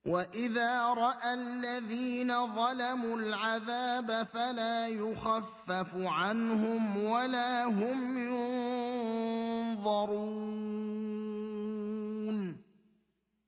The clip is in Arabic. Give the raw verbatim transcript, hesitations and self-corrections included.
وَإِذَا رَأَى الَّذِينَ ظَلَمُوا الْعَذَابَ فَلَا يُخَفَّفُ عَنْهُمْ وَلَا هُمْ يُنظَرُونَ